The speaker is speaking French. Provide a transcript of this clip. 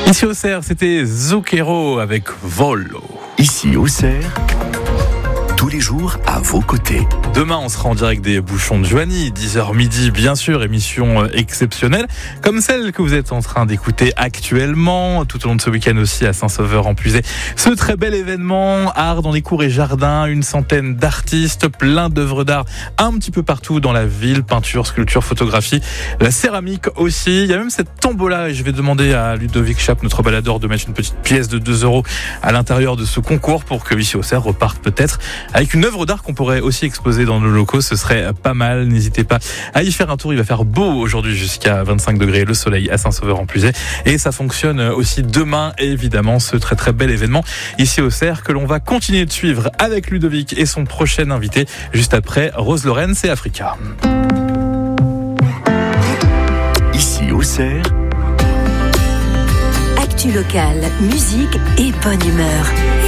Ici au Cerf, c'était Zucchero avec Volo. Ici au Cerf, tous les jours à vos côtés. Demain, on sera en direct des Bouchons de Joigny, 10h midi, bien sûr, émission exceptionnelle, comme celle que vous êtes en train d'écouter actuellement, tout au long de ce week-end aussi à Saint-Sauveur-en-Puisaye. Ce très bel événement, art dans les cours et jardins, une centaine d'artistes, plein d'œuvres d'art un petit peu partout dans la ville, peinture, sculpture, photographie, la céramique aussi. Il y a même cette tombola et je vais demander à Ludovic Chap, notre baladeur, de mettre une petite pièce de 2 € à l'intérieur de ce concours pour que ici au Cerf reparte peut-être avec une œuvre d'art qu'on pourrait aussi exposer dans nos locaux. Ce serait pas mal, n'hésitez pas à y faire un tour. Il va faire beau aujourd'hui jusqu'à 25 degrés, le soleil à Saint-Sauveur-en-Puisaye, et ça fonctionne aussi demain, évidemment, ce très très bel événement ici au Cerf que l'on va continuer de suivre avec Ludovic et son prochain invité juste après Rose Lorenz et Africa. Ici au Cerf, actu locale, musique et bonne humeur.